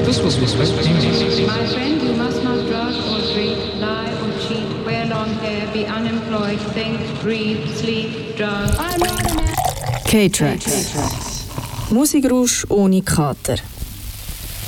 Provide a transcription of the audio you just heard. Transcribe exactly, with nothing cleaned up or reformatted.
This was respecting me. My friend, you must not drug or drink, lie or cheat, wear long hair, be unemployed, think, breathe, sleep, drug. I'm not an K-Tracks. Musikrausch ohne Kater.